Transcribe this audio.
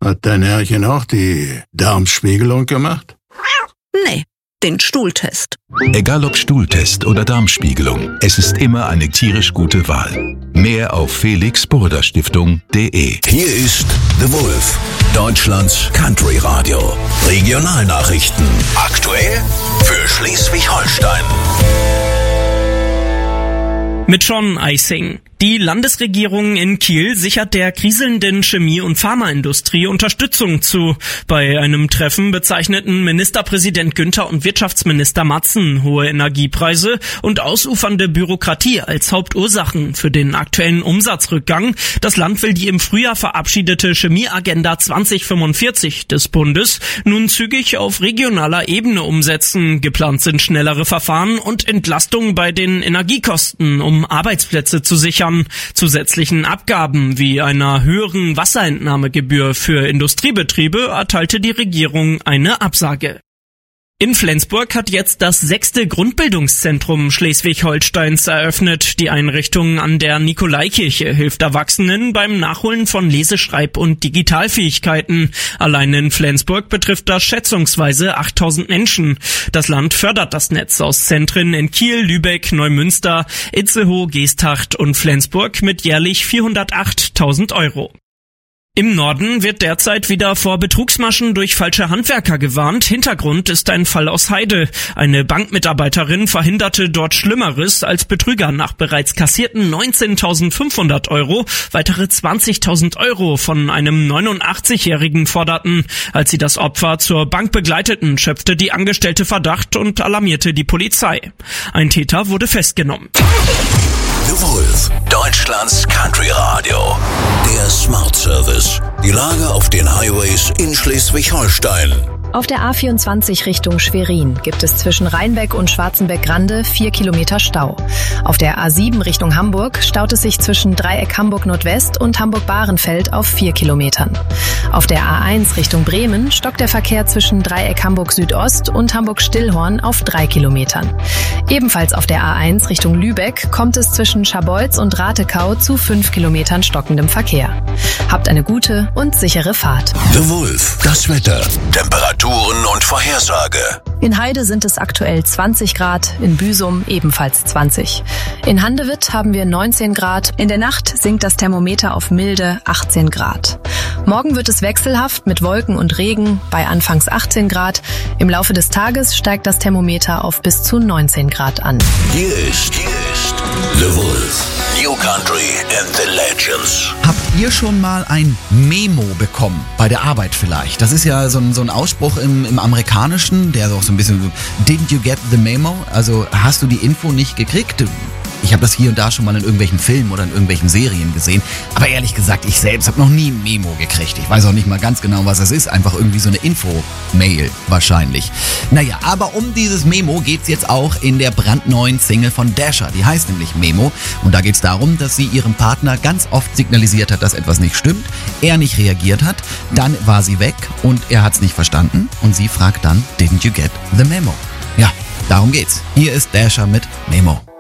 Hat dein Herrchen auch die Darmspiegelung gemacht? Nee, den Stuhltest. Egal ob Stuhltest oder Darmspiegelung, es ist immer eine tierisch gute Wahl. Mehr auf felixburda-stiftung.de. Hier ist The Wolf, Deutschlands Country Radio. Regionalnachrichten. Aktuell für Schleswig-Holstein. Mit Sean Eising. Die Landesregierung in Kiel sichert der kriselnden Chemie- und Pharmaindustrie Unterstützung zu. Bei einem Treffen bezeichneten Ministerpräsident Günther und Wirtschaftsminister Matzen hohe Energiepreise und ausufernde Bürokratie als Hauptursachen für den aktuellen Umsatzrückgang. Das Land will die im Frühjahr verabschiedete Chemieagenda 2045 des Bundes nun zügig auf regionaler Ebene umsetzen. Geplant sind schnellere Verfahren und Entlastungen bei den Energiekosten, um Arbeitsplätze zu sichern. Zusätzlichen Abgaben wie einer höheren Wasserentnahmegebühr für Industriebetriebe erteilte die Regierung eine Absage. In Flensburg hat jetzt das 6. Grundbildungszentrum Schleswig-Holsteins eröffnet. Die Einrichtung an der Nikolaikirche hilft Erwachsenen beim Nachholen von Lese-, Schreib- und Digitalfähigkeiten. Allein in Flensburg betrifft das schätzungsweise 8000 Menschen. Das Land fördert das Netz aus Zentren in Kiel, Lübeck, Neumünster, Itzehoe, Geesthacht und Flensburg mit jährlich 408.000 €. Im Norden wird derzeit wieder vor Betrugsmaschen durch falsche Handwerker gewarnt. Hintergrund ist ein Fall aus Heide. Eine Bankmitarbeiterin verhinderte dort Schlimmeres, als Betrüger nach bereits kassierten 19.500 € weitere 20.000 € von einem 89-Jährigen forderten. Als sie das Opfer zur Bank begleiteten, schöpfte die Angestellte Verdacht und alarmierte die Polizei. Ein Täter wurde festgenommen. The Wolf, Deutschlands Country Radio. Der Smart Service. Die Lage auf den Highways in Schleswig-Holstein. Auf der A24 Richtung Schwerin gibt es zwischen Rheinbeck und Schwarzenbeck-Grande 4 Kilometer Stau. Auf der A7 Richtung Hamburg staut es sich zwischen Dreieck Hamburg Nordwest und Hamburg-Bahrenfeld auf 4 Kilometern. Auf der A1 Richtung Bremen stockt der Verkehr zwischen Dreieck Hamburg Südost und Hamburg-Stillhorn auf 3 Kilometern. Ebenfalls auf der A1 Richtung Lübeck kommt es zwischen Scharbeutz und Ratekau zu 5 Kilometern stockendem Verkehr. Habt eine gute und sichere Fahrt. The Wolf, das Wetter, Temperaturen und Vorhersage. In Heide sind es aktuell 20 Grad, in Büsum ebenfalls 20. In Handewitt haben wir 19 Grad, in der Nacht sinkt das Thermometer auf milde 18 Grad. Morgen wird es wechselhaft mit Wolken und Regen bei anfangs 18 Grad. Im Laufe des Tages steigt das Thermometer auf bis zu 19 Grad an. Hier ist The Wolf, New Country and the Legends. Habt ihr schon mal ein Memo bekommen? Bei der Arbeit vielleicht. Das ist ja so ein Ausspruch im Amerikanischen, der so auch so ein bisschen so, didn't you get the memo? Also hast du die Info nicht gekriegt? Ich habe das hier und da schon mal in irgendwelchen Filmen oder in irgendwelchen Serien gesehen. Aber ehrlich gesagt, ich selbst habe noch nie ein Memo gekriegt. Ich weiß auch nicht mal ganz genau, was es ist. Einfach irgendwie so eine Info-Mail wahrscheinlich. Naja, aber um dieses Memo geht's jetzt auch in der brandneuen Single von Dasher. Die heißt nämlich Memo. Und da geht's darum, dass sie ihrem Partner ganz oft signalisiert hat, dass etwas nicht stimmt. Er nicht reagiert hat. Dann war sie weg und er hat's nicht verstanden. Und sie fragt dann, didn't you get the memo? Ja, darum geht's. Hier ist Dasher mit Memo.